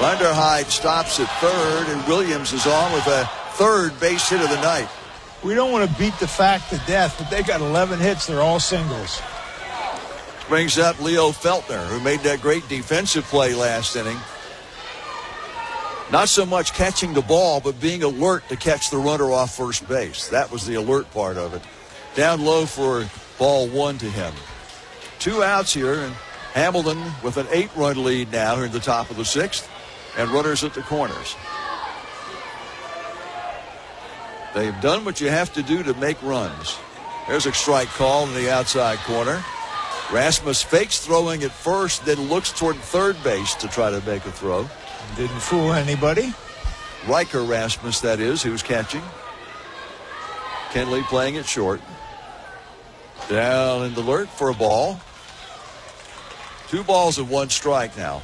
Vanderhyde stops at third, and Williams is on with a third base hit of the night. We don't want to beat the fact to death, but they got 11 hits. They're all singles. Brings up Leo Feltner, who made that great defensive play last inning. Not so much catching the ball, but being alert to catch the runner off first base. That was the alert part of it. Down low for ball 1 to him. 2 outs here, and Hamilton with an 8-run lead now here in the top of the 6th, and runners at the corners. They've done what you have to do to make runs. There's a strike call in the outside corner. Rasmus fakes throwing at first, then looks toward third base to try to make a throw. Didn't fool anybody. Riker Rasmus, that is, who's catching. Kenley playing it short. Down in the alert for a ball. 2 balls and 1 strike now.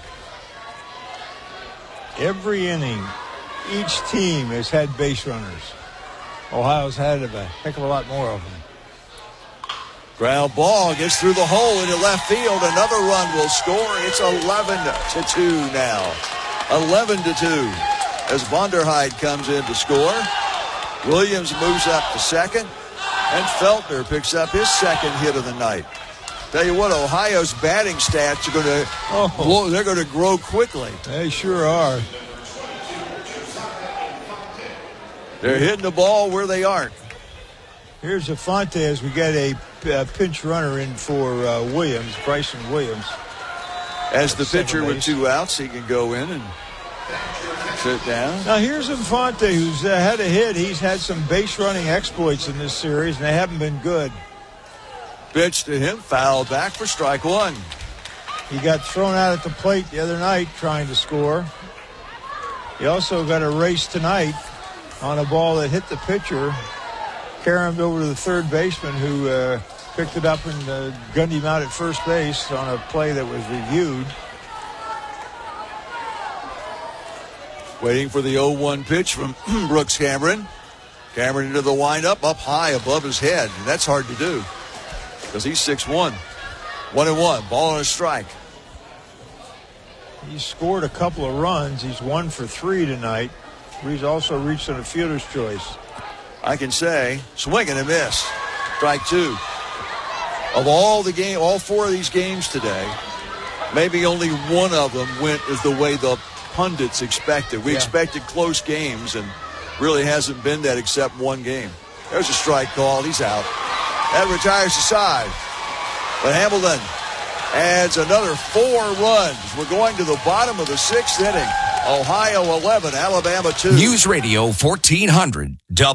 Every inning, each team has had base runners. Ohio's had a heck of a lot more of them. Ground ball gets through the hole into left field. Another run will score. It's 11-2 now. 11-2 as Vanderhyde comes in to score. Williams moves up to second, and Feltner picks up his second hit of the night. Tell you what, Ohio's batting stats are going to they're going to grow quickly. They sure are. They're hitting the ball where they aren't. Here's Afonte. We get a pinch runner in for Williams, Bryson Williams. As the pitcher with 2 outs, he can go in and sit down. Now here's Infante, who's had a hit. He's had some base running exploits in this series, and they haven't been good. Pitch to him, foul back for strike 1. He got thrown out at the plate the other night trying to score. He also got a race tonight on a ball that hit the pitcher, carried him over to the third baseman, who picked it up and gunned him out at first base on a play that was reviewed. Waiting for the 0-1 pitch from Brooks Cameron. Cameron into the windup, up high above his head. And that's hard to do because he's 6'1". 1-1, ball on a strike. He scored a couple of runs. He's 1 for 3 tonight. He's also reached on a fielder's choice. I can say, swing and a miss. Strike 2. Of all 4 of these games today, maybe only one of them went as the way the pundits expected. We expected close games, and really hasn't been that except one game. There's a strike call. He's out. That retires the side. But Hamilton adds another 4 runs. We're going to the bottom of the 6th inning. Ohio 11, Alabama 2. News Radio 1400,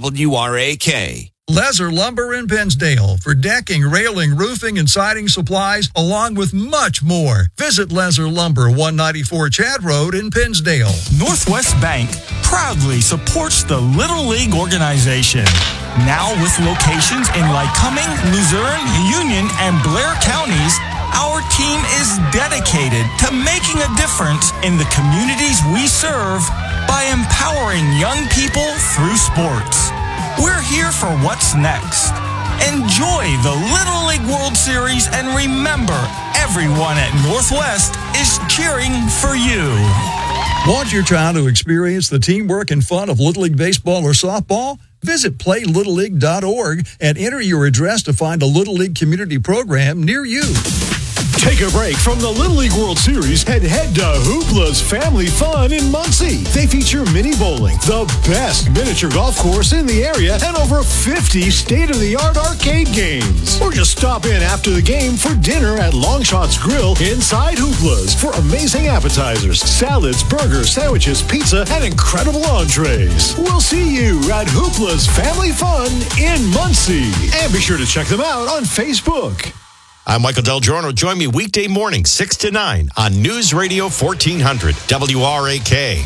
WRAK. Lezer Lumber in Pennsdale for decking, railing, roofing, and siding supplies, along with much more. Visit Lezer Lumber, 194 Chad Road in Pennsdale. Northwest Bank proudly supports the Little League organization. Now with locations in Lycoming, Luzerne, Union, and Blair counties, our team is dedicated to making a difference in the communities we serve by empowering young people through sports. We're here for what's next. Enjoy the Little League World Series, and remember, everyone at Northwest is cheering for you. Want your child to experience the teamwork and fun of Little League baseball or softball? Visit playlittleleague.org and enter your address to find a Little League community program near you. Take a break from the Little League World Series and head to Hoopla's Family Fun in Muncie. They feature mini bowling, the best miniature golf course in the area, and over 50 state-of-the-art arcade games. Or just stop in after the game for dinner at Longshots Grill inside Hoopla's for amazing appetizers, salads, burgers, sandwiches, pizza, and incredible entrees. We'll see you at Hoopla's Family Fun in Muncie. And be sure to check them out on Facebook. I'm Michael Del Giorno. Join me weekday morning, 6 to 9 on News Radio 1400, WRAK.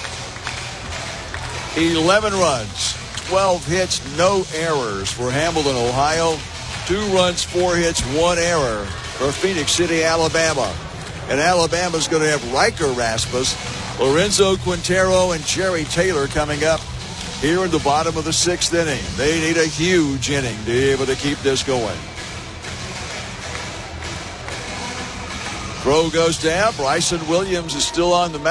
11 runs, 12 hits, no errors for Hamilton, Ohio. 2 runs, 4 hits, 1 error for Phoenix City, Alabama. And Alabama's going to have Riker Rasmus, Lorenzo Quintero, and Jerry Taylor coming up here in the bottom of the 6th inning. They need a huge inning to be able to keep this going. Throw goes down. Bryson Williams is still on the mound.